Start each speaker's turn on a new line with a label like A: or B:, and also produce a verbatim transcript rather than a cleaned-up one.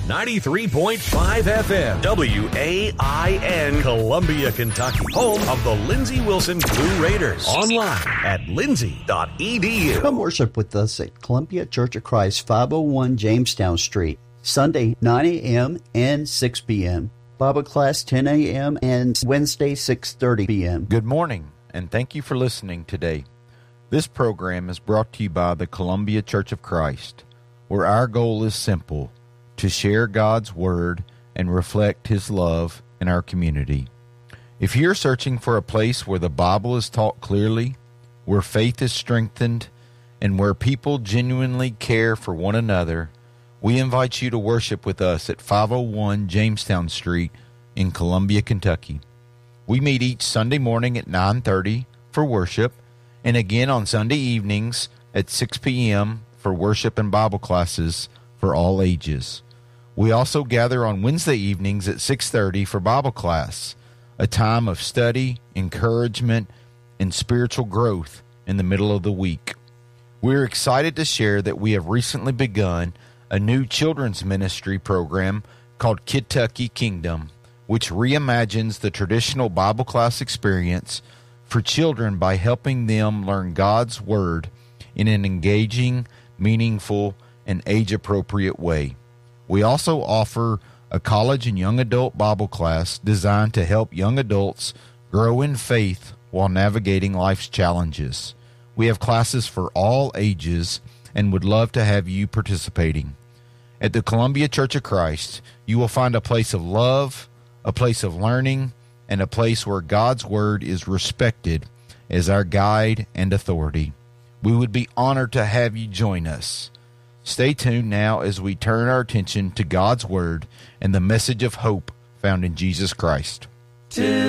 A: ninety-three point five F M, W A I N, Columbia, Kentucky. Home of the Lindsey Wilson Blue Raiders. Online at lindsey dot e d u.
B: Come worship with us at Columbia Church of Christ, five oh one Jamestown Street. Sunday, nine a.m. and six p.m. Bible class, ten a.m. and Wednesday, six thirty p.m.
C: Good morning, and thank you for listening today. This program is brought to you by the Columbia Church of Christ, where our goal is simple: to share God's Word and reflect His love in our community. If you're searching for a place where the Bible is taught clearly, where faith is strengthened, and where people genuinely care for one another, we invite you to worship with us at five oh one Jamestown Street in Columbia, Kentucky. We meet each Sunday morning at nine thirty for worship, and again on Sunday evenings at six p.m. for worship and Bible classes for all ages. We also gather on Wednesday evenings at six thirty for Bible class, a time of study, encouragement, and spiritual growth in the middle of the week. We're excited to share that we have recently begun a new children's ministry program called Kentucky Kingdom, which reimagines the traditional Bible class experience for children by helping them learn God's Word in an engaging, meaningful, and age-appropriate way. We also offer a college and young adult Bible class designed to help young adults grow in faith while navigating life's challenges. We have classes for all ages and would love to have you participating. At the Columbia Church of Christ, you will find a place of love, a place of learning, and a place where God's Word is respected as our guide and authority. We would be honored to have you join us. Stay tuned now as we turn our attention to God's Word and the message of hope found in Jesus Christ.